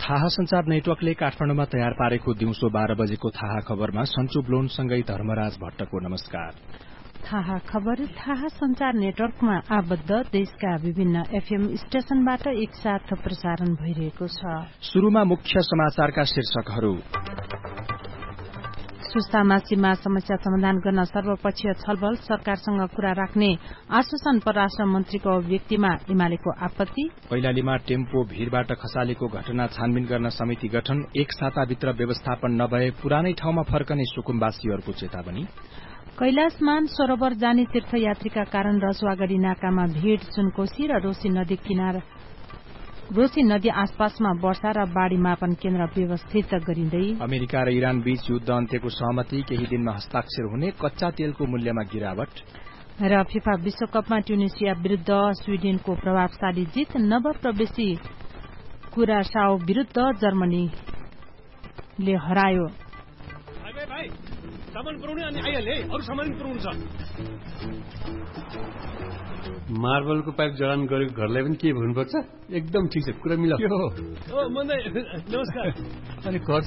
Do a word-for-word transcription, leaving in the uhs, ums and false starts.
थाहा संचार नेटवर्कले काठमाडौँमा तयार पारेको दिउँसो बाह्र बजेको थाहा खबरमा सन्चु ब्लोनसँगै धर्मराज भट्टको नमस्कार। थाहा खबर थाहा संचार नेटवर्कमा आबद्ध देशका विभिन्न एफएम स्टेशनबाट एकसाथ प्रसारण भइरहेको छ। शुरूमा मुख्य समाचारका शीर्षकहरू। सुस्तामा सीमा समस्या समाधान गर्न सर्वपक्षीय छलफल सरकारसँग कुरा राख्ने आश्वासन परराष्ट्र मन्त्रीको अभिव्यक्तिमा एमालेको आपत्ति। कैलालीमा टेम्पो भीड़बाट खसालेको घटना छानबिन गर्न समिति गठन एक साताभित्र व्यवस्थापन नभए पुरानै ठाउँमा फर्कने सुकुम्बासीहरूको चेतावनी। कैलाशमान सरोवर जाने तीर्थयात्रीका कारण रसुवागढ़ी नाकामा भीड़। सुनकोशी र रोशी नदी किनार रोशी नदी आसपासमा वर्षा र बाढ़ी मापन केन्द्र व्यवस्थित गरिँदै। अमेरिका र इरान बीच युद्ध अन्त्यको सहमति केही दिनमा हस्ताक्षर हुने। कच्चा तेलको मूल्यमा गिरावट र फिफा विश्वकपमा ट्युनिसिया विरूद्ध स्वीडेनको प्रभावशाली जित। नवप्रवेशी कुरासाओ विरूद्ध जर्मनीले हरायो। मार्बलको पाइप जडान गरेको घरलाई पनि के भन्नुपर्छ? एकदम ठिक छ, कुरा मिलाऊ। नमस्कार। अनि घर